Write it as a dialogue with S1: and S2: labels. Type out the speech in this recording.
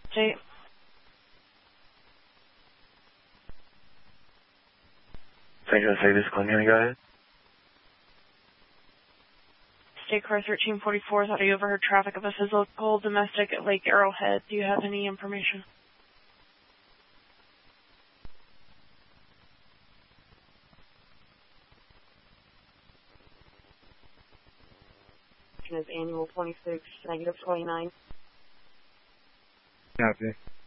S1: State.
S2: St. John State, this is Clinton. Go ahead.
S1: State car 1344 thought he overheard traffic of a physical domestic at Lake Arrowhead. Do you have any information? Is annual 26, -29.
S3: Copy.